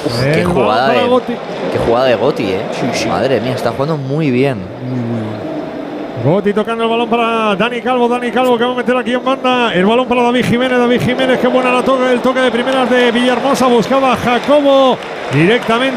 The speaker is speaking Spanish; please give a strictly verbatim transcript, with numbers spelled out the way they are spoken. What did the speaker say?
Uf, qué, jugada de, qué jugada de Goti, eh. Sí, sí. Madre mía, está jugando muy bien. Muy, muy bien. Goti tocando el balón para Dani Calvo. Dani Calvo que va a meter aquí en banda. El balón para David Jiménez. David Jiménez, qué buena la toca. El toque de primeras de Villahermosa. Buscaba a Jacobo directamente.